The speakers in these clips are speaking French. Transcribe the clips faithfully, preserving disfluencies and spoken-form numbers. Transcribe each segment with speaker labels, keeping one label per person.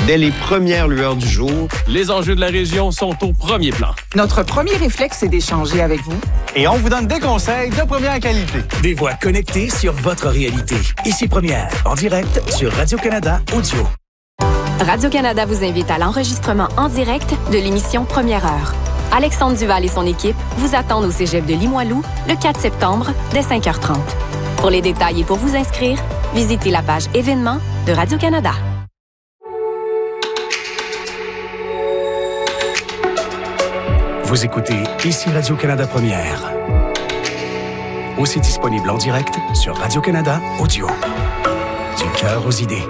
Speaker 1: Dès les premières lueurs du jour,
Speaker 2: les enjeux de la région sont au premier plan.
Speaker 3: Notre premier réflexe est d'échanger avec vous.
Speaker 4: Et on vous donne des conseils de première qualité.
Speaker 5: Des voix connectées sur votre réalité. Ici Première, en direct sur Radio-Canada Audio.
Speaker 6: Radio-Canada vous invite à l'enregistrement en direct de l'émission Première Heure. Alexandre Duval et son équipe vous attendent au cégep de Limoilou le quatre septembre dès cinq heures trente. Pour les détails et pour vous inscrire, visitez la page événements de Radio-Canada.
Speaker 5: Vous écoutez Ici Radio-Canada Première. Aussi disponible en direct sur Radio-Canada Audio. Du cœur aux idées.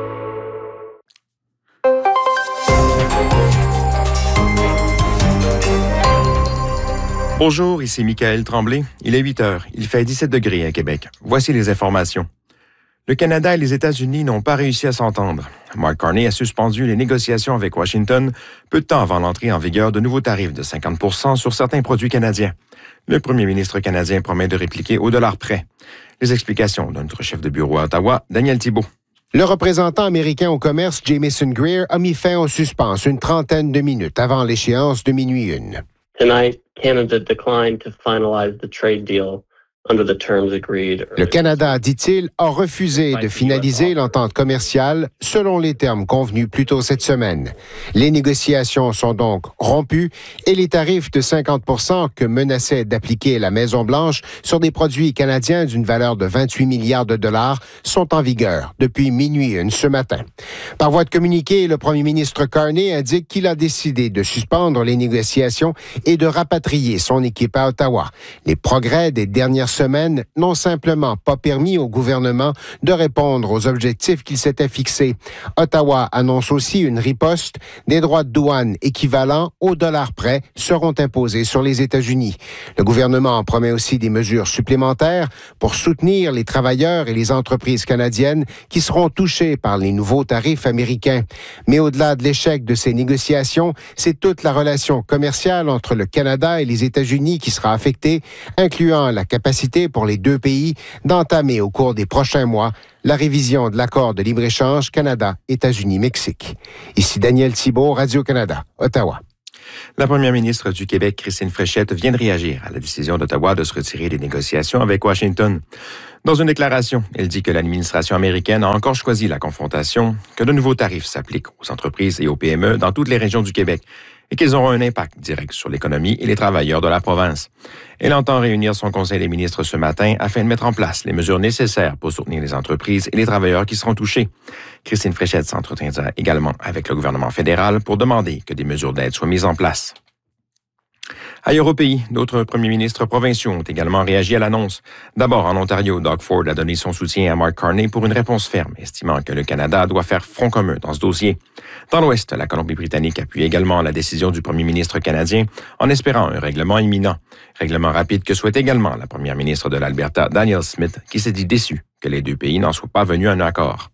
Speaker 7: Bonjour, ici Michael Tremblay. Il est huit heures. Il fait dix-sept degrés à Québec. Voici les informations. Le Canada et les États-Unis n'ont pas réussi à s'entendre. Mark Carney a suspendu les négociations avec Washington peu de temps avant l'entrée en vigueur de nouveaux tarifs de cinquante pour cent sur certains produits canadiens. Le premier ministre canadien promet de répliquer au dollar près. Les explications de notre chef de bureau à Ottawa, Daniel Thibault.
Speaker 8: Le représentant américain au commerce, Jamieson Greer, a mis fin au suspense une trentaine de minutes avant l'échéance de minuit une.
Speaker 9: Tonight, Canada declined to finalize the trade deal under the terms agreed.
Speaker 8: Le Canada, dit-il, a refusé de finaliser l'entente commerciale selon les termes convenus plus tôt cette semaine. Les négociations sont donc rompues et les tarifs de cinquante pour cent que menaçait d'appliquer la Maison-Blanche sur des produits canadiens d'une valeur de vingt-huit milliards de dollars sont en vigueur depuis minuit une ce matin. Par voie de communiqué, le premier ministre Carney indique qu'il a décidé de suspendre les négociations et de rapatrier son équipe à Ottawa. Les progrès des dernières semaines n'ont simplement pas permis au gouvernement de répondre aux objectifs qu'il s'était fixés. Ottawa annonce aussi une riposte. Des droits de douane équivalents au dollar près seront imposés sur les États-Unis. Le gouvernement promet aussi des mesures supplémentaires pour soutenir les travailleurs et les entreprises canadiennes qui seront touchés par les nouveaux tarifs américains. Mais au-delà de l'échec de ces négociations, c'est toute la relation commerciale entre le Canada et les États-Unis qui sera affectée, incluant la capacité pour les deux pays d'entamer au cours des prochains mois la révision de l'accord de libre-échange Canada-États-Unis-Mexique. Ici Daniel Thibault, Radio-Canada, Ottawa.
Speaker 7: La première ministre du Québec, Christine Fréchette, vient de réagir à la décision d'Ottawa de se retirer des négociations avec Washington. Dans une déclaration, elle dit que l'administration américaine a encore choisi la confrontation, que de nouveaux tarifs s'appliquent aux entreprises et aux P M E dans toutes les régions du Québec et qu'ils auront un impact direct sur l'économie et les travailleurs de la province. Elle entend réunir son conseil des ministres ce matin afin de mettre en place les mesures nécessaires pour soutenir les entreprises et les travailleurs qui seront touchés. Christine Fréchette s'entretiendra également avec le gouvernement fédéral pour demander que des mesures d'aide soient mises en place. Ailleurs au pays, d'autres premiers ministres provinciaux ont également réagi à l'annonce. D'abord, en Ontario, Doug Ford a donné son soutien à Mark Carney pour une réponse ferme, estimant que le Canada doit faire front commun dans ce dossier. Dans l'Ouest, la Colombie-Britannique appuie également la décision du premier ministre canadien en espérant un règlement imminent. Règlement rapide que souhaite également la première ministre de l'Alberta, Danielle Smith, qui s'est dit déçue que les deux pays n'en soient pas venus à un accord.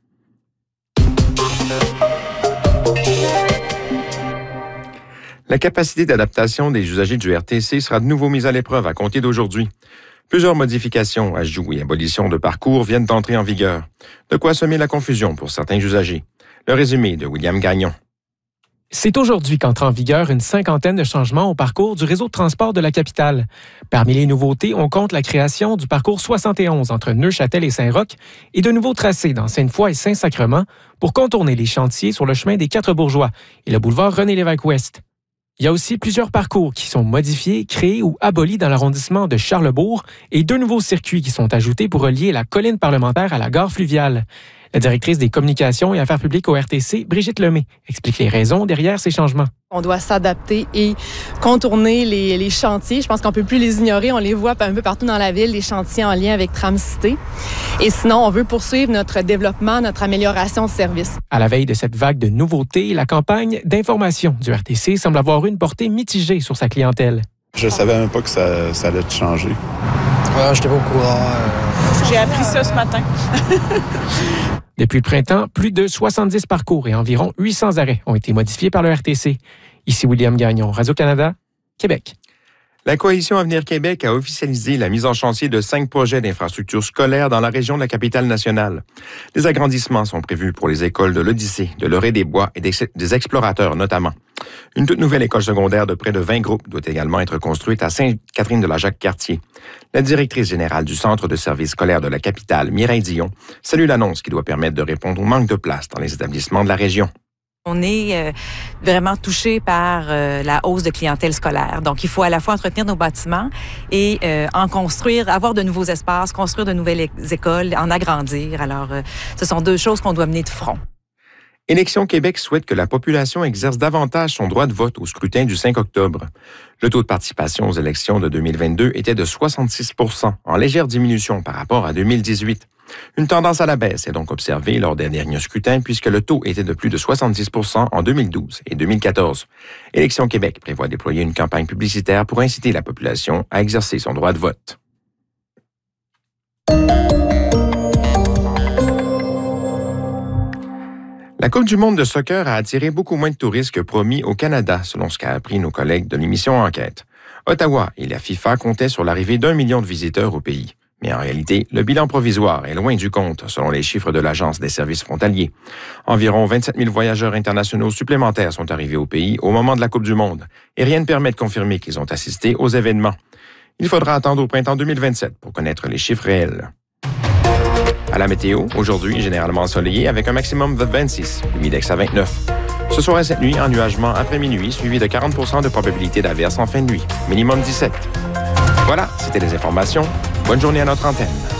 Speaker 7: La capacité d'adaptation des usagers du R T C sera de nouveau mise à l'épreuve à compter d'aujourd'hui. Plusieurs modifications, ajouts et abolitions de parcours viennent d'entrer en vigueur. De quoi semer la confusion pour certains usagers. Le résumé de William Gagnon.
Speaker 10: C'est aujourd'hui qu'entre en vigueur une cinquantaine de changements au parcours du réseau de transport de la capitale. Parmi les nouveautés, on compte la création du parcours soixante et onze entre Neuchâtel et Saint-Roch et de nouveaux tracés dans Sainte-Foy et Saint-Sacrement pour contourner les chantiers sur le chemin des Quatre-Bourgeois et le boulevard René-Lévesque-Ouest. Il y a aussi plusieurs parcours qui sont modifiés, créés ou abolis dans l'arrondissement de Charlesbourg et deux nouveaux circuits qui sont ajoutés pour relier la colline parlementaire à la gare fluviale. La directrice des communications et affaires publiques au R T C, Brigitte Lemay, explique les raisons derrière ces changements.
Speaker 11: On doit s'adapter et contourner les, les chantiers. Je pense qu'on ne peut plus les ignorer. On les voit un peu partout dans la ville, les chantiers en lien avec Tram-Cité. Et sinon, on veut poursuivre notre développement, notre amélioration de service.
Speaker 10: À la veille de cette vague de nouveautés, la campagne d'information du R T C semble avoir une portée mitigée sur sa clientèle.
Speaker 12: Je ne savais même pas que ça, ça allait changer.
Speaker 13: Ah, je n'étais pas au courant. Euh...
Speaker 14: J'ai appris ça ce matin.
Speaker 10: Depuis le printemps, plus de soixante-dix parcours et environ huit cents arrêts ont été modifiés par le R T C. Ici William Gagnon, Radio-Canada, Québec.
Speaker 7: La Coalition Avenir Québec a officialisé la mise en chantier de cinq projets d'infrastructures scolaires dans la région de la capitale nationale. Les agrandissements sont prévus pour les écoles de l'Odyssée, de l'Orée-des-Bois et des, des Explorateurs notamment. Une toute nouvelle école secondaire de près de vingt groupes doit également être construite à Sainte-Catherine-de-la-Jacques-Cartier. La directrice générale du Centre de services scolaires de la capitale, Mireille Dion, salue l'annonce qui doit permettre de répondre au manque de place dans les établissements de la région.
Speaker 14: On est euh, vraiment touché par euh, la hausse de clientèle scolaire. Donc, il faut à la fois entretenir nos bâtiments et euh, en construire, avoir de nouveaux espaces, construire de nouvelles écoles, en agrandir. Alors, euh, ce sont deux choses qu'on doit mener de front.
Speaker 7: Élections Québec souhaite que la population exerce davantage son droit de vote au scrutin du cinq octobre. Le taux de participation aux élections de deux mille vingt-deux était de soixante-six pour cent, en légère diminution par rapport à deux mille dix-huit. Une tendance à la baisse est donc observée lors des derniers scrutins puisque le taux était de plus de soixante-dix pour cent en deux mille douze et deux mille quatorze. Élections Québec prévoit déployer une campagne publicitaire pour inciter la population à exercer son droit de vote. La Coupe du monde de soccer a attiré beaucoup moins de touristes que promis au Canada, selon ce qu'a appris nos collègues de l'émission Enquête. Ottawa et la FIFA comptaient sur l'arrivée d'un million de visiteurs au pays. Mais en réalité, le bilan provisoire est loin du compte, selon les chiffres de l'Agence des services frontaliers. Environ vingt-sept mille voyageurs internationaux supplémentaires sont arrivés au pays au moment de la Coupe du monde, et rien ne permet de confirmer qu'ils ont assisté aux événements. Il faudra attendre au printemps deux mille vingt-sept pour connaître les chiffres réels. À la météo, aujourd'hui, généralement ensoleillé avec un maximum de vingt-six, humidex à vingt-neuf. Ce soir et cette nuit, ennuagement après minuit, suivi de quarante pour cent de probabilité d'averse en fin de nuit, minimum dix-sept. Voilà, c'était les informations. Bonne journée à notre antenne.